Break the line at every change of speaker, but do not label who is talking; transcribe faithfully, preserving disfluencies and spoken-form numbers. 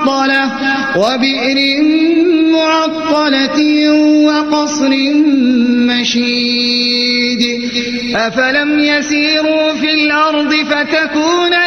مفضلة وبئر معطلة وقصر مشيد أفلم يسيروا في الأرض فتكون